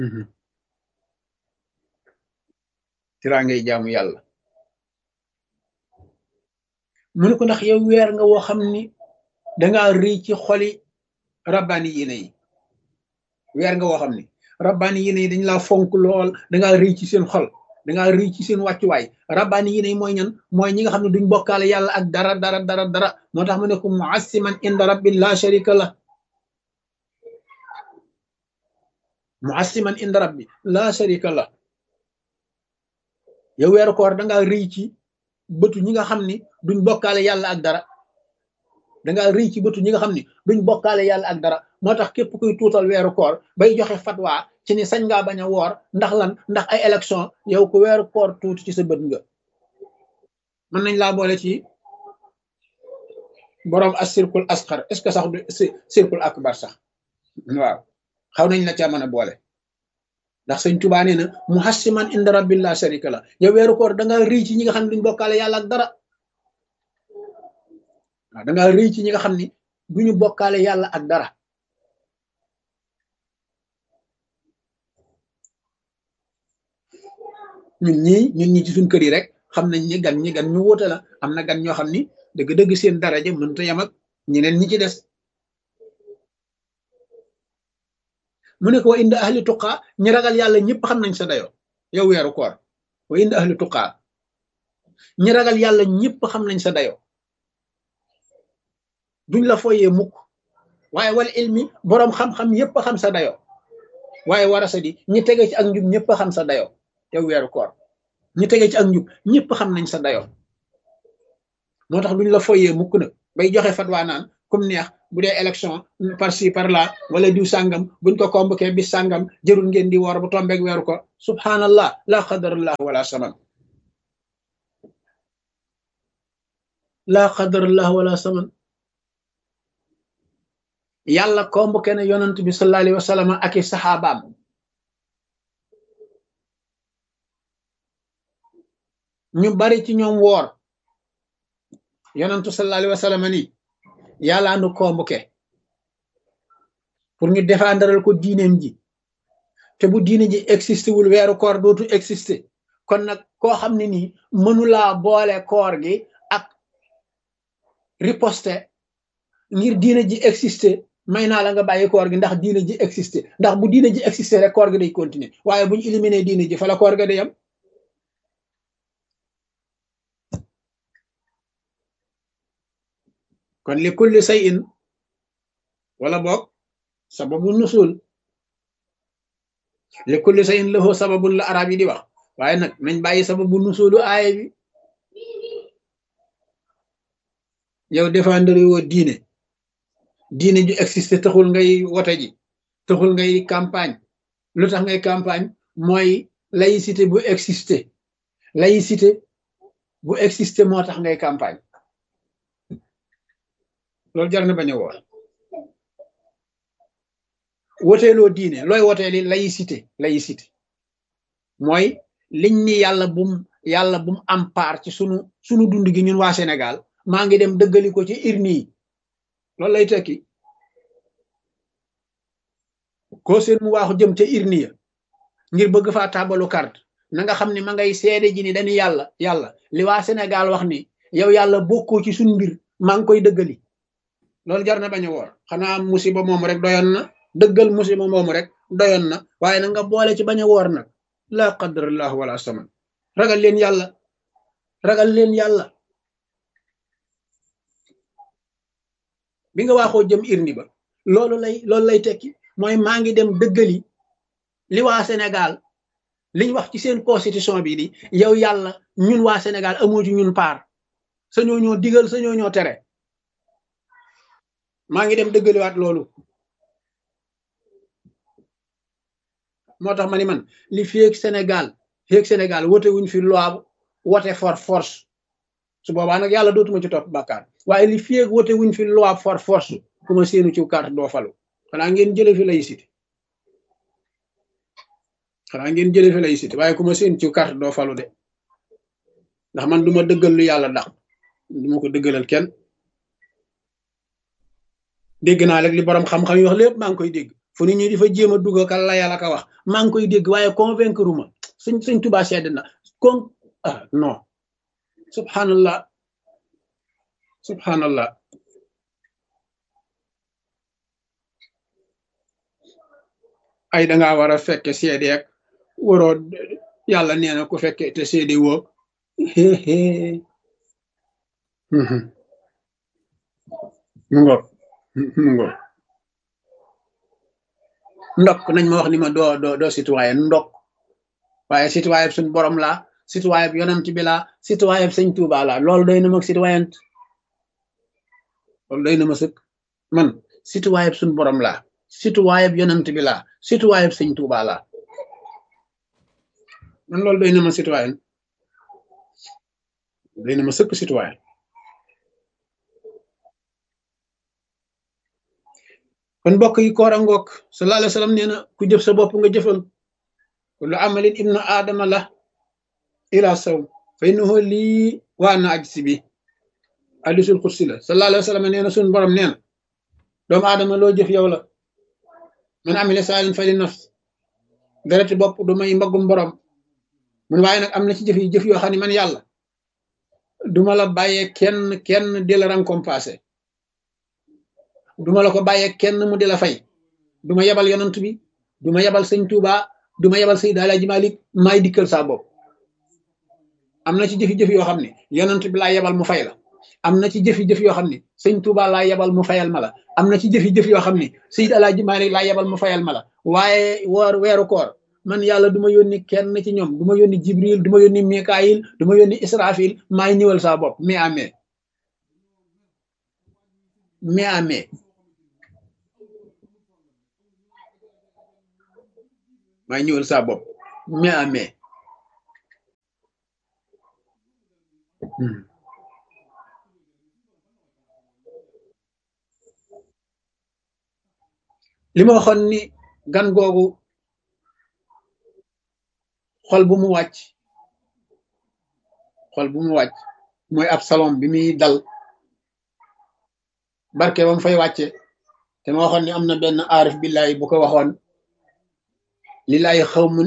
tiraa ngay jaamu yàlla mu ne ko ndax yow weer nga woo xam ni dangaa rëy ci xoli rabbaani yéene yi weer nga woo xam ni rabbaani yéene yi dañ laa fonk lool dangaa rëy ci seen xol dangaa rëy ci seen wàccuwaay rabbaani yéene yi mooy ñan mooy ñi nga xam ne duñ bokkaale yàlla ak dara moo tax mu ne ko muassiman inda rabbi la sharika la muassiman inda rabbi la sharika la yow weeru koor dangaa rëy ci bëtu ñi nga xam ni duñ bokkaale yàlla ak dara dangaa rëy ci bëtu ñi nga xam ni duñ bokkaale yàlla ak dara moo tax képp kuy tuutal weeru koor bay joxe fatwa ci ni sañ ngaa bañ a woor ndax lan ndax ay élection yow ku weeru koor tuuti ci sa bët nga mën nañ laa boole ci boroom as sirkul asxar est-ce que sax du sirkul akbar sax waaw xaw nañ la ca mën a boole ndax sëñ Tuubaa nee na muhassiman inda rabbil la sharika la yow weeru koor da nga rëy ci ñi nga xam ne duñ bokkaale yàlla ak dara waaw da nga rëy ci ñi nga xam ni duñu bokkaale yàlla ak dara ñun ñi ci suñ kër yi rek xam nañ ni gan ñu wóote la am na gan ñoo xam ni dëgg-dëgg seen daraja mënta yam ak ñeneen ñi ci des mu ne ko wa inda ahli tuqaa ñi ragal yàlla ñëpp xam nañ sa dayo yow weeru koor wa inda ahli tuqaa ñi ragal yàlla ñëpp xam nañ sa dayo duñ la foyee mukk waaye wal ilmi boroom xam-xam yëpp xam sa dayo waaye warasa di ñi tege ci ak njub ñëpp xam sa dayo yow weeru koor ñi tege ci ak njub ñëpp xam nañ sa dayo moo tax duñ la foyee mukk nag bay joxe fatwa naan comme neex bu dee élection par ci par là wala diw sàngam buñ ko convoqué bis sàngam jërul ngeen di woor bu tombeeg weeru ko subhanallah la qadarallah wala saman la qadarallah wala saman yàlla convoqué na yonent bi sallallahu alayhi wa sallam ak i saxaabaam ñu bari ci ñoom woor yonentu sallallahu alayhi wa sallam ni yàlla nu convoqué pour ñu défendral ko diineem ji te bu diine ji existé wul weeru koor dootu existé kon nag koo xam ne nii mënulaa boole koor gi ak riposte ngir diine ji existé may naa la nga bàyyi koor gi ndax diine ji existé ndax bu diine ji existé rek koor gi day continuer waaye bu ñu éliminé diine ji fa la koor ga day am kon li kulli shay'in wala boog sababu nusul li kulli shay'in lahu sababun la arab yi di wax waaye nag nañ bàyyi sababu nusulu aaya bi yow défendre woo diine ju existé taxul ngay wote ji taxul ngay campagne lu tax ngay campagne mooy laïcité bu existé moo tax ngay campagne loolu jar na bañ a woor woteeloo diine looy woteeli laïcité mooy liñ ni yàlla bum am part ci sunu dund gi ñun waa Sénégal maa ngi dem dëggali ko ci urne yi loolu lay tekki koo seen mu waaxu jëm ca urne ya ngir bëgg faa tàbbalu carte na nga xam ne ma ngay seede ji ni dañu yàlla li waa Sénégal wax ni yow yàlla bokkoo ci suñu mbir maa ngi koy dëggali loolu jar na bañ a woor xanaa musiba moomu rek doyoon na dëggal musiba moomu rek doyoon na waaye na nga boole ci bañ a woor nag la qadarallahu wala saman ragal leen yàlla bi nga waaxoo jëm irni ba loolu lay tekki mooy maa ngi dem dëggali li waa Sénégal liñ wax ci seen constitution bi di yow yàlla ñun waa Sénégal amoo ci ñun paar sañoo ñoo digal sañoo ñoo tere maa ngi dem dëggaliwaat loolu moo tax ma ni man li feeg Sénégal wote wuñ fi loi wote for force su boobaa nag yàlla dootuma ci topp bàkkaar waaye li feeg wote wuñ fi loi for force ku ma seenu ci carte doo falu xanaa ngeen jële fi laïcité waaye ku ma seenu ci carte doo falu de ndax man duma dëggal lu yàlla ndax duma ko dëggalal kenn dégg naa rek li borom xam-xam yi wax lépp maa ngi koy dégg fu ni ñu di fa jéem a dugg ka layal ak a wax maa ngi koy dégg waaye convaincre ma sëñ Tuubaa sedd na kon non subhanallah subhanallah ay dangaa war a fekke seede ak waroo yàlla nee na ku fekke te seede woo mu ngoog mu ngoog ndokk nañ ma wax ni ma doo citoyen ndokk waaye citoyen suñ borom laa citoyen yonent bi laa citoyen sëñ Tuuba laa loolu doy na ma citoyen loolu doy na ma sëkk man citoyen suñ borom laa citoyen yonent bi laa citoyen sëñ Tuuba laa man loolu doy na ma citoyen doy na ma sëkk citoyen kon mbokk yi koor a ngoog sallallahu alayhi wa sallam nee na ku jëf sa bopp nga jëfal kullu amalin ibnu aadama la ila sawm fa innahu lii wa ana ajzi bi hadiisul qudsi la sallallahu alayhi wa sallam nee na suñu borom nee na doomu aadama loo jëf yow la man amila saalihan fa li nafs dereti bopp du may mbaggum borom mun waaye nag am na ci jëf yoo xam ne man yàlla duma la bàyyee kenn di la récompenser duma la ko bàyyee kenn mu di la fay duma yebal yonant bi duma yebal sëñ Tuuba duma yebal Seydi Alaaji Maalik maay dikkal saa bopp am na ci jëf yoo xam ne yonant bi laa yebal mu fay la am na ci jëf yoo xam ne sëñ Tuuba laa yebal mu fayal ma la am na ci jëf yoo xam ne Seydi Alaaji Maalik laa yebal mu fayal ma la waaye weeru koor man yàlla du ma yónni kenn ci ñoom du ma yónni Jibril du ma yónni Mikaayil du ma yónni Israfil maay ñëwal saa bopp mais amee maay ñëwal saa bopp mais amee li ma waxoon ni gan googu xol bu mu wàcc mooy ab salon bi muy dal barke ba mu fay wàcce te ma waxoon ni am na benn aarif billahi bu ko waxoon lillahi xawmun